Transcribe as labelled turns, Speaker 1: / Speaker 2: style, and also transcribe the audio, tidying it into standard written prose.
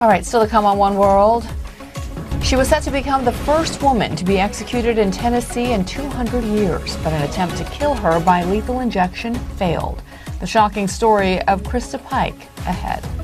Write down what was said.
Speaker 1: All right, still to come on One World. She was set to become the first woman to be executed in Tennessee in 200 years, but an attempt to kill her by lethal injection failed. The shocking story of Krista Pike ahead.